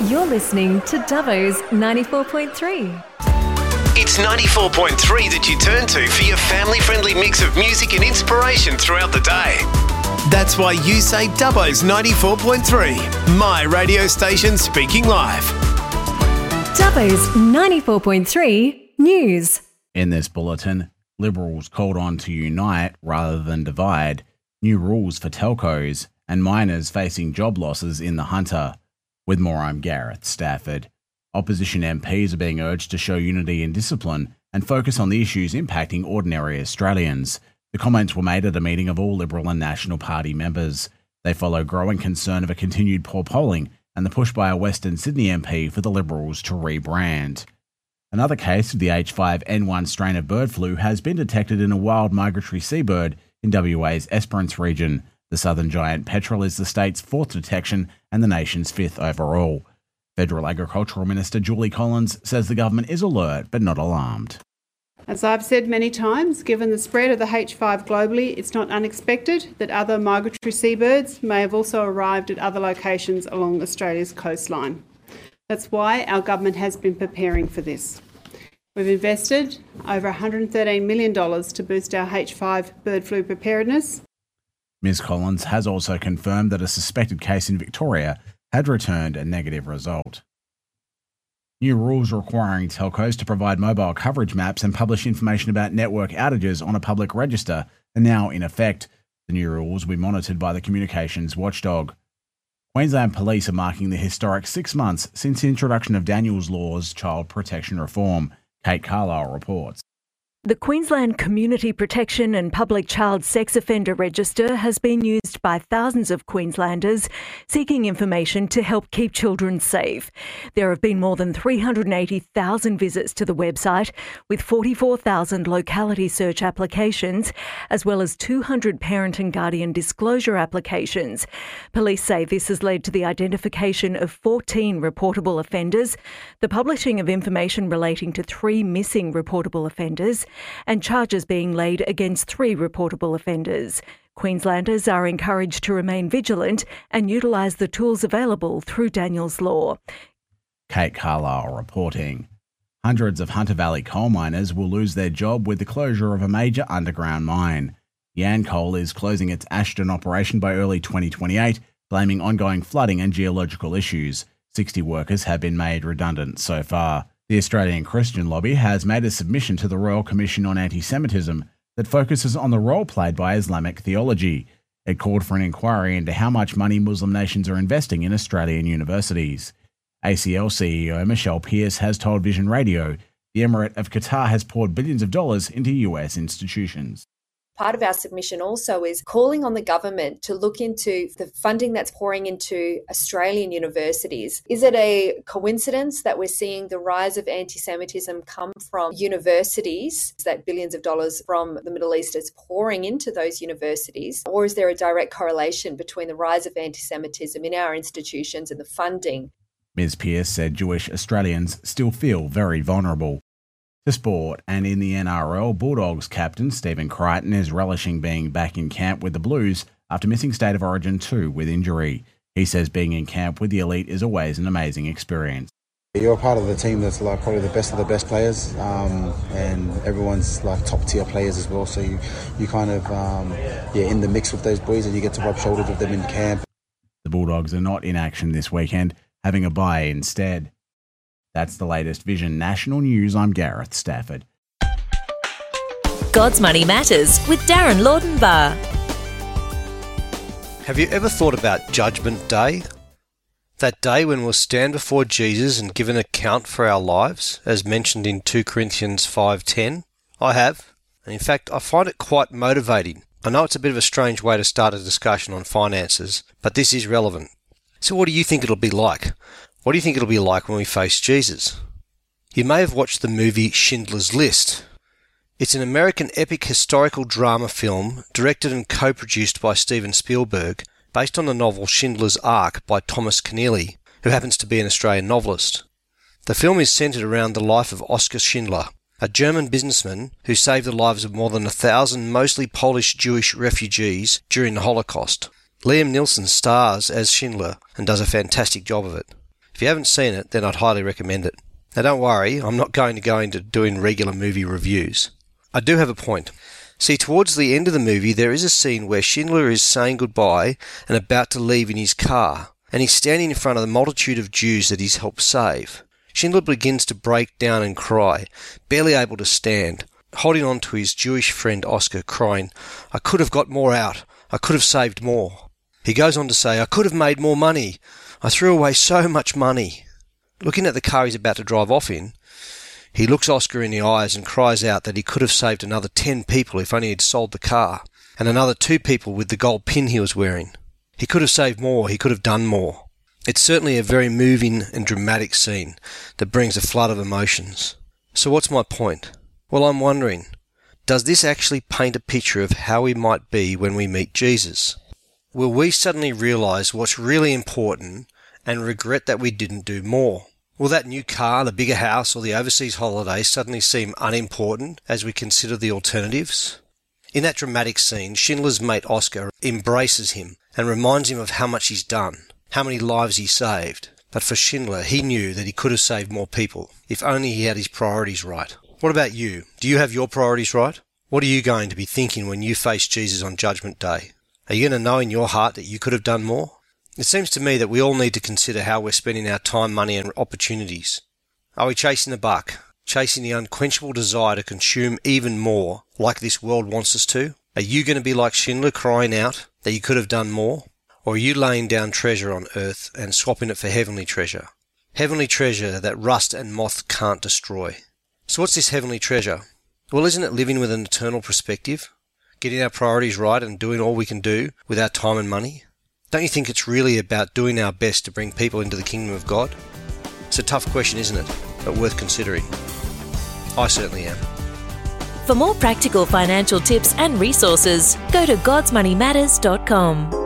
You're listening to Dubbo's 94.3. It's 94.3 that you turn to for your family-friendly mix of music and inspiration throughout the day. That's why you say Dubbo's 94.3, my radio station speaking live. Dubbo's 94.3 News. In this bulletin, Liberals called on to unite rather than divide, new rules for telcos, and miners facing job losses in the Hunter. With more, I'm Gareth Stafford. Opposition MPs are being urged to show unity and discipline and focus on the issues impacting ordinary Australians. The comments were made at a meeting of all Liberal and National Party members. They follow growing concern of a continued poor polling and the push by a Western Sydney MP for the Liberals to rebrand. Another case of the H5N1 strain of bird flu has been detected in a wild migratory seabird in WA's Esperance region. The southern giant petrel is the state's fourth detection and the nation's fifth overall. Federal Agricultural Minister Julie Collins says the government is alert but not alarmed. As I've said many times, given the spread of the H5 globally, it's not unexpected that other migratory seabirds may have also arrived at other locations along Australia's coastline. That's why our government has been preparing for this. We've invested over $113 million to boost our H5 bird flu preparedness. Ms Collins has also confirmed that a suspected case in Victoria had returned a negative result. New rules requiring telcos to provide mobile coverage maps and publish information about network outages on a public register are now in effect. The new rules will be monitored by the communications watchdog. Queensland Police are marking the historic 6 months since the introduction of Daniels Law's child protection reform. Kate Carlisle reports. The Queensland Community Protection and Public Child Sex Offender Register has been used by thousands of Queenslanders seeking information to help keep children safe. There have been more than 380,000 visits to the website, with 44,000 locality search applications, as well as 200 parent and guardian disclosure applications. Police say this has led to the identification of 14 reportable offenders, the publishing of information relating to 3 missing reportable offenders, and charges being laid against 3 reportable offenders. Queenslanders are encouraged to remain vigilant and utilise the tools available through Daniels Law. Kate Carlisle reporting. Hundreds of Hunter Valley coal miners will lose their job with the closure of a major underground mine. Yancoal is closing its Ashton operation by early 2028, blaming ongoing flooding and geological issues. 60 workers have been made redundant so far. The Australian Christian Lobby has made a submission to the Royal Commission on Anti-Semitism that focuses on the role played by Islamic theology. It called for an inquiry into how much money Muslim nations are investing in Australian universities. ACL CEO Michelle Pearce has told Vision Radio the Emirate of Qatar has poured billions of dollars into US institutions. Part of our submission also is calling on the government to look into the funding that's pouring into Australian universities. Is it a coincidence that we're seeing the rise of anti-Semitism come from universities, that billions of dollars from the Middle East is pouring into those universities? Or is there a direct correlation between the rise of anti-Semitism in our institutions and the funding? Ms Pearce said Jewish Australians still feel very vulnerable. To sport, and in the NRL, Bulldogs captain Stephen Crichton is relishing being back in camp with the Blues after missing State of Origin 2 with injury. He says being in camp with the elite is always an amazing experience. You're part of the team that's like probably the best of the best players, and everyone's like top tier players as well. So you kind of in the mix with those boys, and you get to rub shoulders with them in camp. The Bulldogs are not in action this weekend, having a bye instead. That's the latest Vision National News. I'm Gareth Stafford. God's Money Matters with Darren Laudenbar. Have you ever thought about Judgment Day? That day when we'll stand before Jesus and give an account for our lives, as mentioned in 2 Corinthians 5:10? I have, and in fact I find it quite motivating. I know it's a bit of a strange way to start a discussion on finances, but this is relevant. So what do you think it'll be like? What do you think it'll be like when we face Jesus? You may have watched the movie Schindler's List. It's an American epic historical drama film directed and co-produced by Steven Spielberg, based on the novel Schindler's Ark by Thomas Keneally, who happens to be an Australian novelist. The film is centred around the life of Oskar Schindler, a German businessman who saved the lives of more than 1,000 mostly Polish Jewish refugees during the Holocaust. Liam Neeson stars as Schindler and does a fantastic job of it. If you haven't seen it, then I'd highly recommend it. Now don't worry, I'm not going to go into doing regular movie reviews. I do have a point. See, towards the end of the movie, there is a scene where Schindler is saying goodbye and about to leave in his car, and he's standing in front of the multitude of Jews that he's helped save. Schindler begins to break down and cry, barely able to stand, holding on to his Jewish friend Oscar, crying, "I could have got more out. I could have saved more." He goes on to say, "I could have made more money. I threw away so much money." Looking at the car he's about to drive off in, he looks Oscar in the eyes and cries out that he could have saved another 10 people if only he'd sold the car, and another 2 people with the gold pin he was wearing. He could have saved more, he could have done more. It's certainly a very moving and dramatic scene that brings a flood of emotions. So what's my point? Well, I'm wondering, does this actually paint a picture of how we might be when we meet Jesus? Will we suddenly realise what's really important and regret that we didn't do more? Will that new car, the bigger house, or the overseas holiday suddenly seem unimportant as we consider the alternatives? In that dramatic scene, Schindler's mate Oscar embraces him and reminds him of how much he's done, how many lives he saved. But for Schindler, he knew that he could have saved more people, if only he had his priorities right. What about you? Do you have your priorities right? What are you going to be thinking when you face Jesus on Judgment Day? Are you going to know in your heart that you could have done more? It seems to me that we all need to consider how we're spending our time, money and opportunities. Are we chasing the buck? Chasing the unquenchable desire to consume even more, like this world wants us to? Are you going to be like Schindler, crying out that you could have done more? Or are you laying down treasure on earth and swapping it for heavenly treasure? Heavenly treasure that rust and moth can't destroy. So what's this heavenly treasure? Well, isn't it living with an eternal perspective? Getting our priorities right and doing all we can do with our time and money? Don't you think it's really about doing our best to bring people into the kingdom of God? It's a tough question, isn't it? But worth considering. I certainly am. For more practical financial tips and resources, go to godsmoneymatters.com.